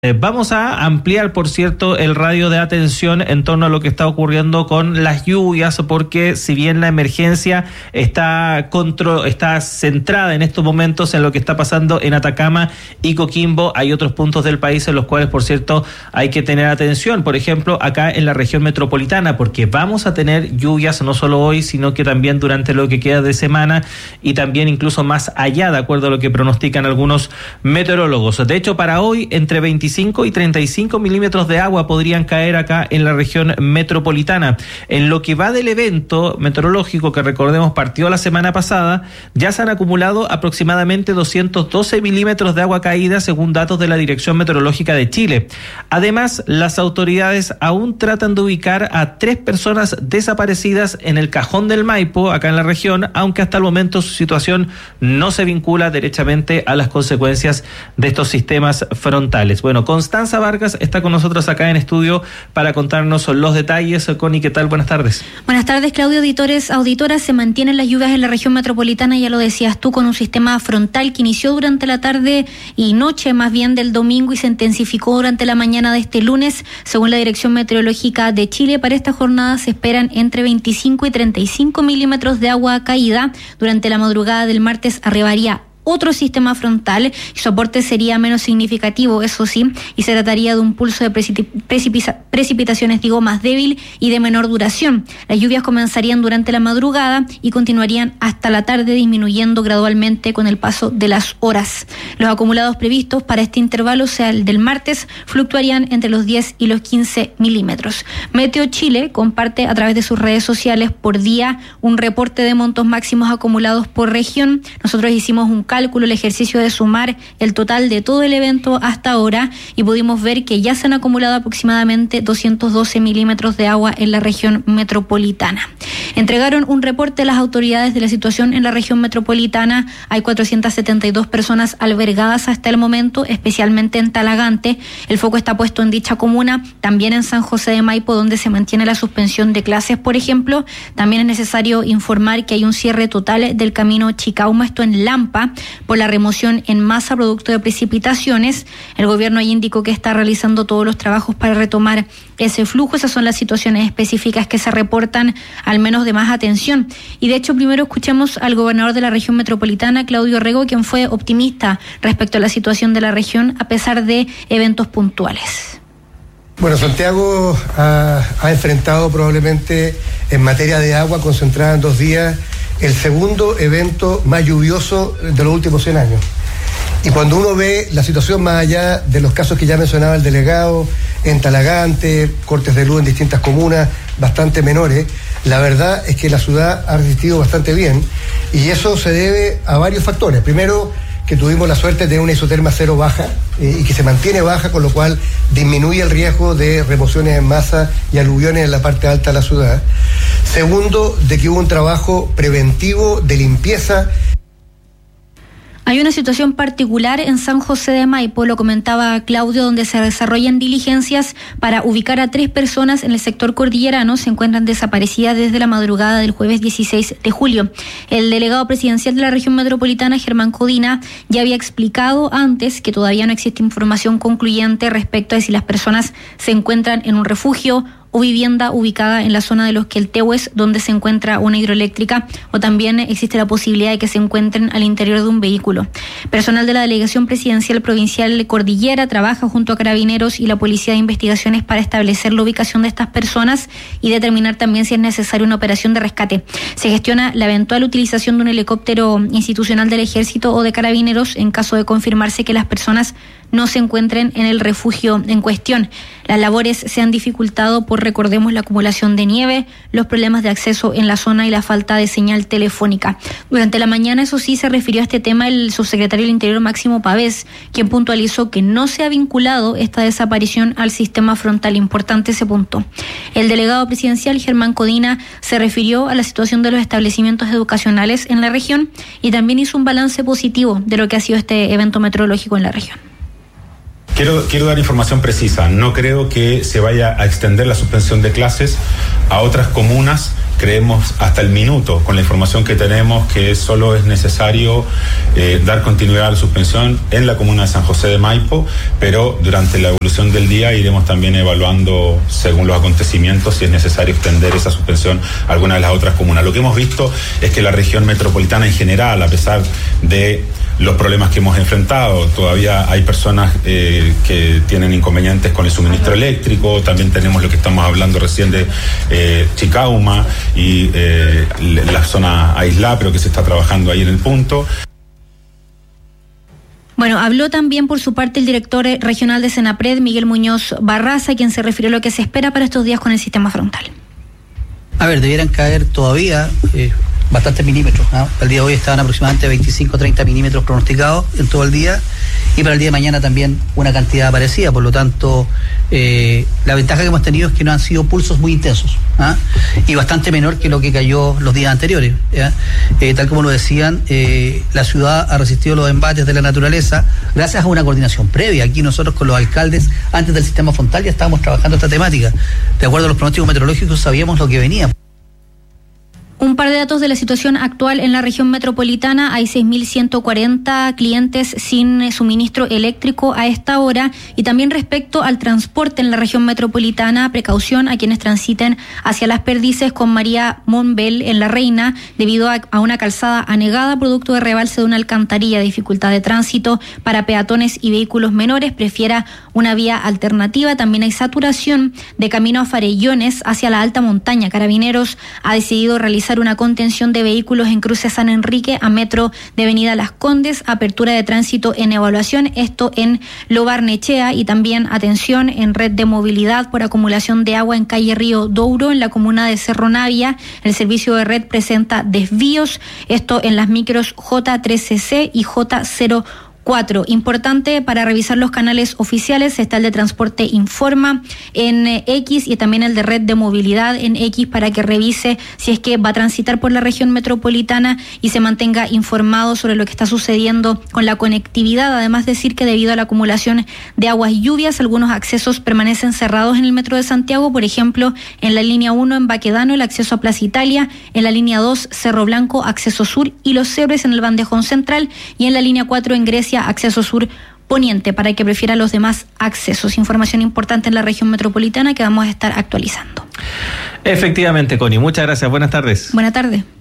Vamos a ampliar, por cierto, el radio de atención en torno a lo que está ocurriendo con las lluvias, porque si bien la emergencia está centrada en estos momentos en lo que está pasando en Atacama y Coquimbo, hay otros puntos del país en los cuales, por cierto, hay que tener atención. Por ejemplo, acá en la región metropolitana, porque vamos a tener lluvias no solo hoy, sino que también durante lo que queda de semana y también incluso más allá, de acuerdo a lo que pronostican algunos meteorólogos. De hecho, para hoy, entre 25 y 35 milímetros de agua podrían caer acá en la región metropolitana. En lo que va del evento meteorológico, que recordemos partió la semana pasada, ya se han acumulado aproximadamente 212 milímetros de agua caída según datos de la Dirección Meteorológica de Chile. Además, las autoridades aún tratan de ubicar a 3 personas desaparecidas en el Cajón del Maipo, acá en la región, aunque hasta el momento su situación no se vincula derechamente a las consecuencias de estos sistemas frontales. Bueno, Constanza Vargas está con nosotros acá en estudio para contarnos los detalles. Connie, ¿qué tal? Buenas tardes. Buenas tardes, Claudio. Auditoras, se mantienen las lluvias en la región metropolitana, ya lo decías tú, con un sistema frontal que inició durante la tarde y noche más bien del domingo y se intensificó durante la mañana de este lunes. Según la Dirección Meteorológica de Chile, para esta jornada se esperan entre 25 y 35 milímetros de agua caída. Durante la madrugada del martes arribaría otro sistema frontal y su aporte sería menos significativo, eso sí, y se trataría de un pulso de precipitaciones, más débil y de menor duración. Las lluvias comenzarían durante la madrugada y continuarían hasta la tarde, disminuyendo gradualmente con el paso de las horas. Los acumulados previstos para este intervalo, o sea, el del martes, fluctuarían entre los 10 y los 15 milímetros. Meteo Chile comparte a través de sus redes sociales por día un reporte de montos máximos acumulados por región. Nosotros hicimos un cálculo, el ejercicio de sumar el total de todo el evento hasta ahora y pudimos ver que ya se han acumulado aproximadamente 212 milímetros de agua en la región metropolitana. Entregaron un reporte a las autoridades de la situación en la región metropolitana. Hay 472 personas albergadas hasta el momento, especialmente en Talagante. El foco está puesto en dicha comuna, también en San José de Maipo, donde se mantiene la suspensión de clases, por ejemplo. También es necesario informar que hay un cierre total del camino Chicauma, esto en Lampa, por la remoción en masa producto de precipitaciones. El gobierno ahí indicó que está realizando todos los trabajos para retomar ese flujo. Esas son las situaciones específicas que se reportan, al menos de más atención. Y de hecho, primero escuchemos al gobernador de la región metropolitana, Claudio Rego, quien fue optimista respecto a la situación de la región a pesar de eventos puntuales. Bueno, Santiago ha enfrentado probablemente en materia de agua concentrada en 2 días el segundo evento más lluvioso de los últimos 100 años. Y cuando uno ve la situación más allá de los casos que ya mencionaba el delegado, en Talagante, cortes de luz en distintas comunas, bastante menores, la verdad es que la ciudad ha resistido bastante bien y eso se debe a varios factores. Primero, que tuvimos la suerte de tener una isoterma cero baja y que se mantiene baja, con lo cual disminuye el riesgo de remociones en masa y aluviones en la parte alta de la ciudad. Segundo, de que hubo un trabajo preventivo de limpieza. Hay una situación particular en San José de Maipo, lo comentaba Claudio, donde se desarrollan diligencias para ubicar a 3 personas en el sector cordillerano. Se encuentran desaparecidas desde la madrugada del jueves 16 de julio. El delegado presidencial de la región metropolitana, Germán Codina, ya había explicado antes que todavía no existe información concluyente respecto a si las personas se encuentran en un refugio o vivienda ubicada en la zona de Los Queltehues, donde se encuentra una hidroeléctrica, o también existe la posibilidad de que se encuentren al interior de un vehículo. Personal de la Delegación Presidencial Provincial Cordillera trabaja junto a Carabineros y la Policía de Investigaciones para establecer la ubicación de estas personas y determinar también si es necesaria una operación de rescate. Se gestiona la eventual utilización de un helicóptero institucional del Ejército o de Carabineros en caso de confirmarse que las personas no se encuentren en el refugio en cuestión. Las labores se han dificultado por, recordemos, la acumulación de nieve, los problemas de acceso en la zona y la falta de señal telefónica. Durante la mañana, eso sí, se refirió a este tema el subsecretario del Interior, Máximo Pavés, quien puntualizó que no se ha vinculado esta desaparición al sistema frontal. Importante ese punto. El delegado presidencial, Germán Codina, se refirió a la situación de los establecimientos educacionales en la región y también hizo un balance positivo de lo que ha sido este evento meteorológico en la región. Quiero dar información precisa. No creo que se vaya a extender la suspensión de clases a otras comunas creemos hasta el minuto, con la información que tenemos, que solo es necesario dar continuidad a la suspensión en la comuna de San José de Maipo, pero durante la evolución del día iremos también evaluando, según los acontecimientos, si es necesario extender esa suspensión a alguna de las otras comunas. Lo que hemos visto es que la región metropolitana en general, a pesar de los problemas que hemos enfrentado, todavía hay personas que tienen inconvenientes con el suministro eléctrico, también tenemos lo que estamos hablando recién de Chicauma y la zona aislada, pero que se está trabajando ahí en el punto. Bueno, habló también por su parte el director regional de Senapred, Miguel Muñoz Barraza, quien se refirió a lo que se espera para estos días con el sistema frontal. A ver, debieran caer todavía bastantes milímetros, ¿no? El día de hoy estaban aproximadamente 25-30 milímetros pronosticados en todo el día, y para el día de mañana también una cantidad parecida. Por lo tanto, la ventaja que hemos tenido es que no han sido pulsos muy intensos, ¿ah? Y bastante menor que lo que cayó los días anteriores, ¿ya? Tal como lo decían, la ciudad ha resistido los embates de la naturaleza gracias a una coordinación previa. Aquí nosotros con los alcaldes, antes del sistema frontal, ya estábamos trabajando esta temática. De acuerdo a los pronósticos meteorológicos, sabíamos lo que venía. Un par de datos de la situación actual en la región metropolitana. Hay 6.140 clientes sin suministro eléctrico a esta hora. Y también respecto al transporte en la región metropolitana, precaución a quienes transiten hacia Las Perdices con María Monbel en La Reina, debido a una calzada anegada producto de rebalse de una alcantarilla. Dificultad de tránsito para peatones y vehículos menores. Prefiera una vía alternativa. También hay saturación de camino a Farellones hacia la alta montaña. Carabineros ha decidido realizar una contención de vehículos en cruce San Enrique a metro de Avenida Las Condes, apertura de tránsito en evaluación, esto en Lo Barnechea, y también atención en red de movilidad por acumulación de agua en calle Río Douro, en la comuna de Cerro Navia. El servicio de red presenta desvíos, esto en las micros J3CC y J04. Importante para revisar los canales oficiales está el de Transporte Informa en X y también el de Red de Movilidad en X, para que revise si es que va a transitar por la región metropolitana y se mantenga informado sobre lo que está sucediendo con la conectividad. Además, decir que debido a la acumulación de aguas y lluvias, algunos accesos permanecen cerrados en el metro de Santiago. Por ejemplo, en la línea 1 en Baquedano, el acceso a Plaza Italia; en la línea 2 Cerro Blanco, acceso sur y Los Cebres en el Bandejón Central; y en la línea 4 en Grecia, acceso sur poniente, para que prefiera los demás accesos. Información importante en la región metropolitana que vamos a estar actualizando. Efectivamente, Connie, muchas gracias. Buenas tardes. Buenas tardes.